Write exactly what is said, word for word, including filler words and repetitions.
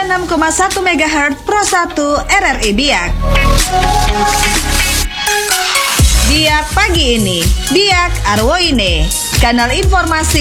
sembilan puluh enam koma satu megahertz Pro satu R R I Biak. Biak pagi ini, Biak Arwoine, kanal informasi